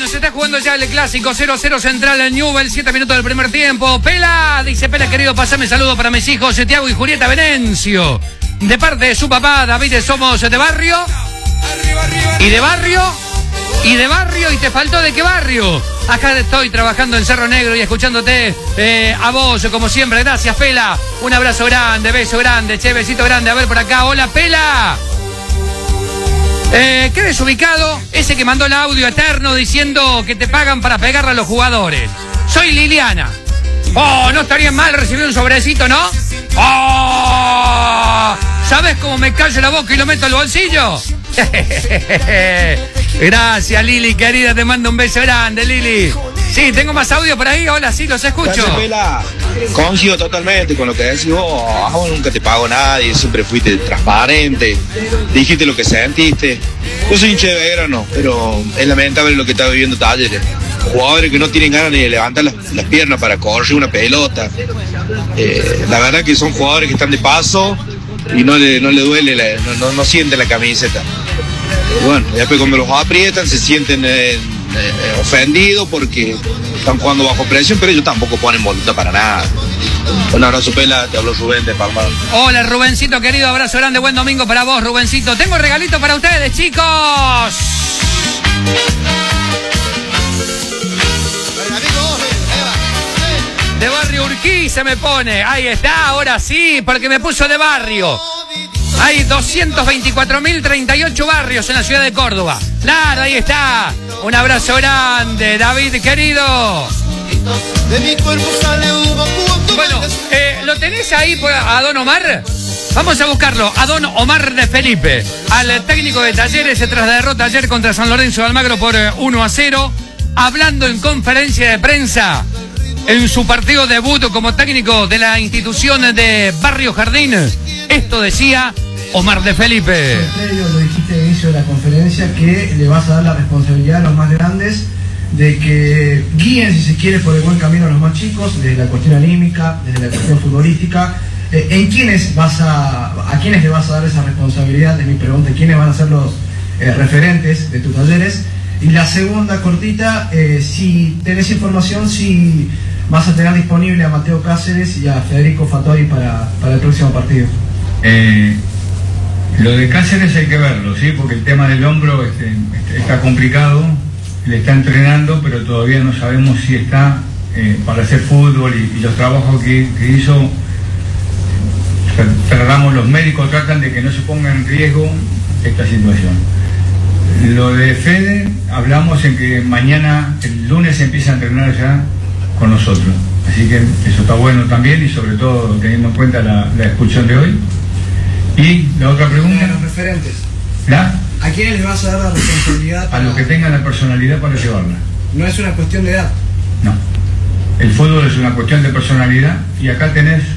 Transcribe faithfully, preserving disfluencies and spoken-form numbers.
Bueno, se está jugando ya el clásico cero cero Central en Newell, siete minutos del primer tiempo. Pela, dice Pela, querido, pasame saludo para mis hijos, Tiago y Julieta Venencio. De parte de su papá, David, somos de barrio. Y de barrio. Y de barrio, y te faltó de qué barrio. Acá estoy trabajando en Cerro Negro y escuchándote eh, a vos, como siempre. Gracias, Pela. Un abrazo grande, beso grande, che, besito grande. A ver por acá. Hola, Pela. Eh, ¿Qué desubicado? Ese que mandó el audio eterno diciendo que te pagan para pegarle a los jugadores. Soy Liliana. Oh, no estaría mal recibir un sobrecito, ¿no? Oh, ¿sabes cómo me callo la boca y lo meto al bolsillo? Gracias, Lili, querida, te mando un beso grande, Lili. Sí, tengo más audio por ahí, hola, sí, los escucho. Gracias, Pela. Coincido totalmente con lo que decís vos. A vos nunca te pagó nadie, siempre fuiste transparente, dijiste lo que sentiste. Yo soy hincha de Belgrano, pero es lamentable lo que está viviendo Talleres. Jugadores que no tienen ganas ni de levantar las, las piernas para correr una pelota. Eh, la verdad que son jugadores que están de paso y no le, no le duele, la, no, no, no sienten la camiseta. Y bueno, después cuando los aprietan se sienten eh, eh, ofendidos porque están jugando bajo presión, pero ellos tampoco ponen voluntad para nada. Un abrazo, Pela, te habló Rubén de Palma. Hola, Rubencito, querido, abrazo grande, buen domingo para vos, Rubencito. Tengo regalito para ustedes, chicos. De barrio Urquiza me pone, ahí está, ahora sí, porque me puso de barrio. Hay doscientos veinticuatro mil treinta y ocho barrios en la ciudad de Córdoba. Claro, ahí está. Un abrazo grande, David, querido. Bueno, eh, ¿lo tenés ahí por a Don Omar? Vamos a buscarlo, a Don Omar de Felipe, al técnico de Talleres tras la derrota ayer contra San Lorenzo de Almagro por uno a cero, hablando en conferencia de prensa en su partido debut como técnico de la institución de Barrio Jardín. Esto decía Omar de Felipe. Lo dijiste al inicio de la conferencia que le vas a dar la responsabilidad a los más grandes de que guíen, si se quiere, por el buen camino a los más chicos, desde la cuestión anímica, desde la cuestión futbolística. Eh, ¿En quiénes vas a, a quiénes le vas a dar esa responsabilidad? Es mi pregunta. ¿Quiénes van a ser los eh, referentes de tus Talleres? Y la segunda cortita, eh, si tenés información, si vas a tener disponible a Mateo Cáceres y a Federico Fattori para, para el próximo partido. Eh, lo de Cáceres hay que verlo, ¿sí? Porque el tema del hombro este, este, está complicado, le está entrenando, pero todavía no sabemos si está eh, para hacer fútbol y, y los trabajos que, que hizo. Tratamos, los médicos tratan de que no se ponga en riesgo esta situación. Lo de Fede, hablamos en que mañana, el lunes, empieza a entrenar ya con nosotros. Así que eso está bueno también y sobre todo teniendo en cuenta la, la expulsión de hoy. Y la otra pregunta... Los referentes. ¿La? ¿A quiénes le vas a dar la responsabilidad? A los que tengan la personalidad para llevarla. No es una cuestión de edad. No. El fútbol es una cuestión de personalidad y acá tenés